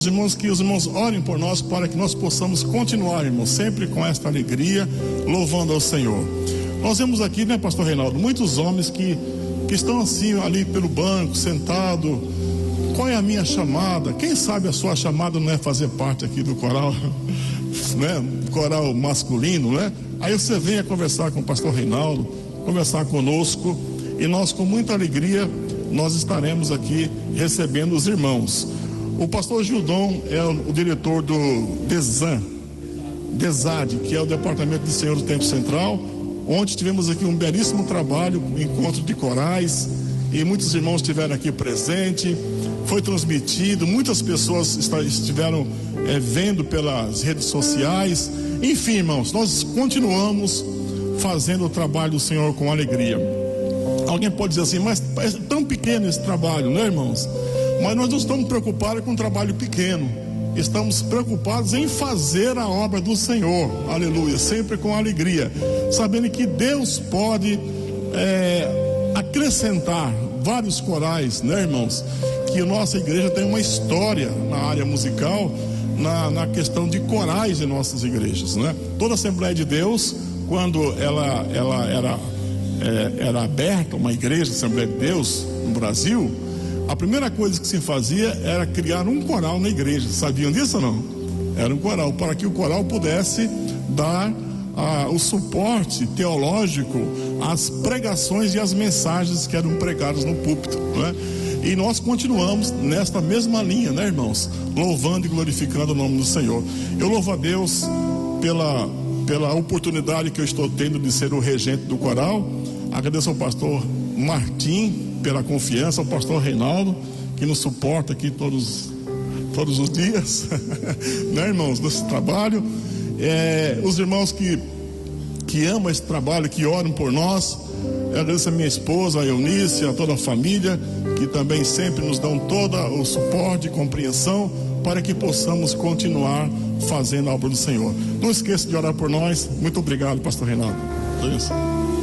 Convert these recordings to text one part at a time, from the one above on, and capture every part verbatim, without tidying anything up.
Irmãos, que os irmãos orem por nós para que nós possamos continuar, irmãos, sempre com esta alegria, louvando ao Senhor. Nós vemos aqui, né, pastor Reinaldo, muitos homens que, que estão assim ali pelo banco, sentado. Qual é a minha chamada? Quem sabe a sua chamada não é fazer parte aqui do coral, né, coral masculino, né? Aí você venha conversar com o pastor Reinaldo, conversar conosco, e nós com muita alegria, nós estaremos aqui recebendo os irmãos. O pastor Gildon é o, o diretor do DESAN, DESAD, que é o Departamento de Senhor do Templo Central, onde tivemos aqui um belíssimo trabalho, um encontro de corais, e muitos irmãos estiveram aqui presentes, foi transmitido, muitas pessoas está, estiveram é, vendo pelas redes sociais. Enfim, irmãos, nós continuamos fazendo o trabalho do Senhor com alegria. Alguém pode dizer assim, mas é tão pequeno esse trabalho, né, irmãos? Mas nós não estamos preocupados com um trabalho pequeno, estamos preocupados em fazer a obra do Senhor, aleluia, sempre com alegria, sabendo que Deus pode é, acrescentar vários corais, né, irmãos? Que a nossa igreja tem uma história na área musical, na, na questão de corais de nossas igrejas, né? Toda a Assembleia de Deus, quando ela, ela era, é, era aberta, uma igreja, Assembleia de Deus, no Brasil, a primeira coisa que se fazia era criar um coral na igreja. Sabiam disso ou não? Era um coral, para que o coral pudesse dar ah, o suporte teológico às pregações e às mensagens que eram pregadas no púlpito, né? E nós continuamos nesta mesma linha, né, irmãos? Louvando e glorificando o nome do Senhor. Eu louvo a Deus pela, pela oportunidade que eu estou tendo de ser o regente do coral. Agradeço ao pastor Martim pela confiança, ao pastor Reinaldo, que nos suporta aqui todos, todos os dias, né, irmãos, nesse trabalho. É, os irmãos que, que amam esse trabalho, que oram por nós. Eu agradeço a minha esposa, a Eunice, a toda a família, que também sempre nos dão todo o suporte e compreensão para que possamos continuar fazendo a obra do Senhor. Não esqueça de orar por nós. Muito obrigado, pastor Reinaldo. É isso.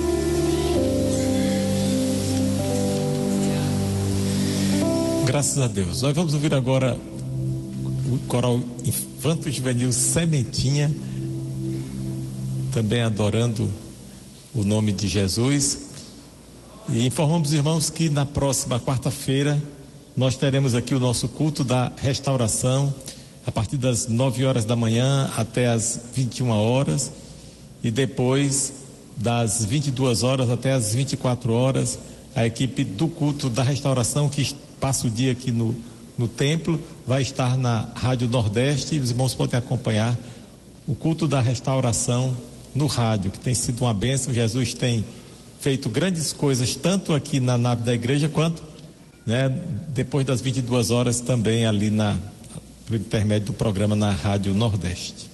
Graças a Deus. Nós vamos ouvir agora o coral Infanto Juvenil Sementinha, também adorando o nome de Jesus. E informamos, irmãos, que na próxima quarta-feira nós teremos aqui o nosso culto da restauração, a partir das nove horas da manhã até as vinte e uma horas, e depois das vinte e duas horas até as vinte e quatro horas, a equipe do culto da restauração, que passa o dia aqui no, no templo, vai estar na Rádio Nordeste, e os irmãos podem acompanhar o culto da restauração no rádio, que tem sido uma bênção. Jesus tem feito grandes coisas, tanto aqui na nave da igreja, quanto, né, depois das vinte e duas horas também ali na, por intermédio do programa na Rádio Nordeste.